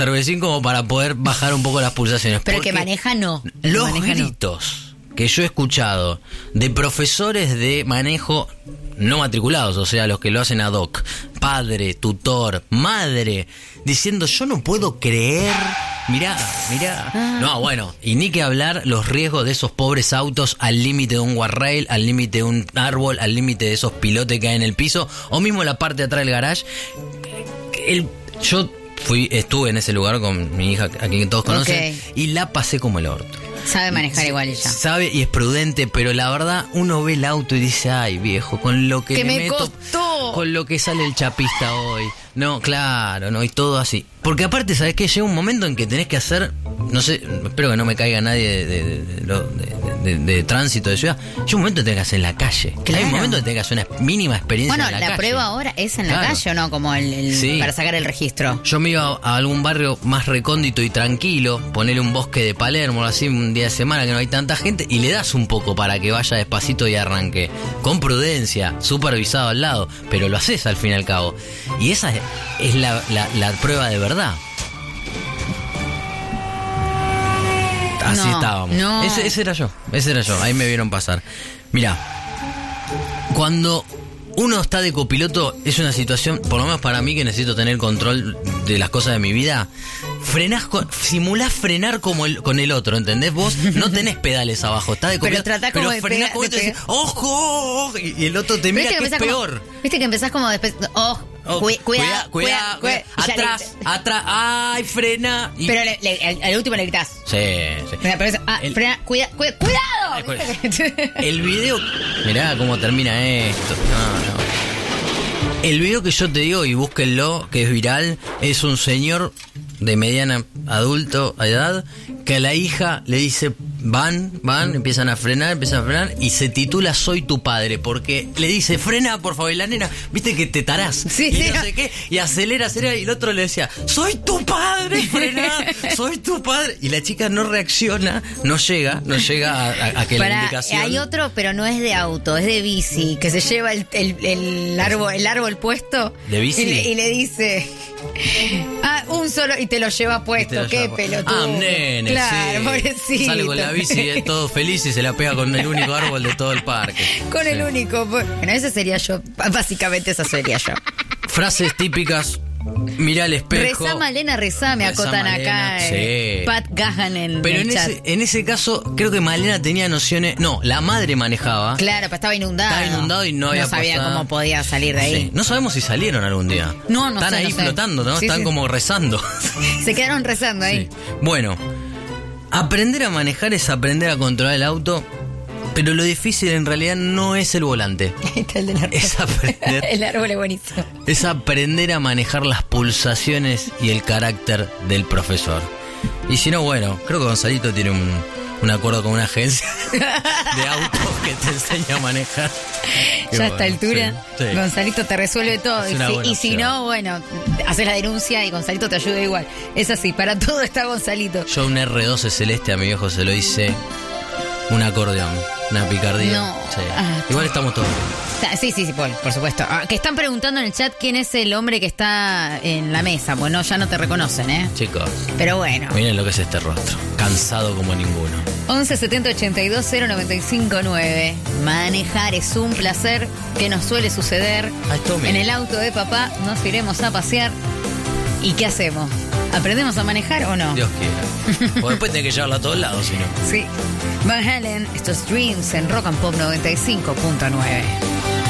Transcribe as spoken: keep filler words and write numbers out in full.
cervecín como para poder bajar un poco las pulsaciones. Pero el que maneja no. El Los maneja gritos no. que yo he escuchado de profesores de manejo no matriculados, o sea, los que lo hacen ad hoc, padre, tutor, madre, diciendo yo no puedo creer, mirá, mirá. Ah. No, bueno, y ni que hablar los riesgos de esos pobres autos al límite de un guardrail, al límite de un árbol, al límite de esos pilotes que hay en el piso, o mismo la parte de atrás del garage. El, yo fui, estuve en ese lugar con mi hija, a quien todos conocen, okay. y la pasé como el orto. Sabe manejar igual ella. Sabe y es prudente, pero la verdad uno ve el auto y dice, ay viejo, con lo que, que le me meto, costó. Con lo que sale el chapista hoy. No, claro, no, y todo así. Porque aparte, ¿sabes qué? Llega un momento en que tenés que hacer, no sé, espero que no me caiga nadie de, de, de, de, de, de, de tránsito de ciudad. Llega un momento en que tenés que hacer en la calle. Claro. Hay un momento en que tenés que hacer una mínima experiencia bueno, en la, la calle. Bueno, la prueba ahora es en la claro. calle, ¿o no? Como el, el sí. para sacar el registro. Yo me iba a algún barrio más recóndito y tranquilo, ponerle un bosque de Palermo, así, un día de semana que no hay tanta gente, y le das un poco para que vaya despacito y arranque. Con prudencia, supervisado al lado, pero lo haces al fin y al cabo. Y esa es, es la, la, la prueba de verdad. Así no, estábamos. No. Ese, ese era yo, ese era yo, ahí me vieron pasar. Mirá, cuando uno está de copiloto es una situación, por lo menos para mí que necesito tener control de las cosas de mi vida. Frenás, con, simulás frenar como el, con el otro, ¿entendés? Vos no tenés pedales abajo, estás de copiloto, pero, tratá como pero frenás pega, como esto y decís, ¡ojo! Y, y el otro te mira que, que es peor. Como, Viste que empezás como después, ¡oh! Oh, cuida, cuida, cuida, cuida, atrás, le, atrás, ay, frena. Y... Pero le, le, al, al último le gritás. Sí, sí. Pero eso, ah, el... frena, cuida, cuida, cuidado. Ay, cuida. El video, mirá cómo termina esto. No, no. El video que yo te digo, y búsquenlo, que es viral, es un señor de mediana adulto a edad que a la hija le dice van, van, empiezan a frenar, empiezan a frenar y se titula Soy tu padre, porque le dice frena por favor, y la nena, viste que te tarás sí, y sí, no sé qué, y acelera, acelera, y el otro le decía soy tu padre, frena, soy tu padre, y la chica no reacciona, no llega, no llega a, a, a que Para, la indicación. Hay otro, pero no es de auto, es de bici, que se lleva el, el, el árbol, el árbol puesto de bici y le, y le dice ah, un solo y te lo lleva puesto, qué lleva. pelotudo. Ah, nene, claro, sí. pobrecito. Sale con la bici y todo feliz y se la pega con el único árbol de todo el parque. Con sí. el único. Bueno, ese sería yo. Básicamente esa sería yo. Frases típicas. Mirá al espejo. Rezá Malena, rezá, me Rezá acotan Malena, acá. Eh, sí. Pat Gahan en Pero el en chat. ese, en ese caso, creo que Malena tenía nociones. No, la madre manejaba. Claro, pero estaba inundado. Estaba inundado y no había No sabía pasado. cómo podía salir de ahí. Sí. No sabemos si salieron algún día. No, no Están sé, ahí no sé. flotando, ¿no? Sí, Están sí. como rezando. Se quedaron rezando ahí. Sí. Bueno, aprender a manejar es aprender a controlar el auto. Pero lo difícil en realidad no es el volante. Ahí está el del árbol. Es aprender. El árbol es buenísimo. Es aprender a manejar las pulsaciones y el carácter del profesor. Y si no, bueno, creo que Gonzalito tiene un, un acuerdo con una agencia de autos que te enseña a manejar. Ya a esta altura, sí, sí. Gonzalito te resuelve todo. Es Y, una si, buena y si opción. no, bueno, haces la denuncia y Gonzalito te ayuda igual. Es así, para todo está Gonzalito. Yo un erre doce celeste a mi viejo se lo hice un acordeón, una picardía. No. Sí. Ah, Igual estamos todos. Sí, sí, sí, Paul, por supuesto. Ah, que están preguntando en el chat quién es el hombre que está en la mesa. Bueno, ya no te reconocen, ¿eh? Chicos, Pero bueno. miren lo que es este rostro. Cansado como ninguno. once setenta ochenta y dos cero noventa y cinco nueve. Manejar es un placer que nos suele suceder. Ay, tome. En el auto de papá nos iremos a pasear. ¿Y qué hacemos? ¿Aprendemos a manejar o no? Dios quiera. O después tenés que llevarlo a todos lados, si no. Sí. Van Halen, estos Dreams en Rock and Pop noventa y cinco punto nueve.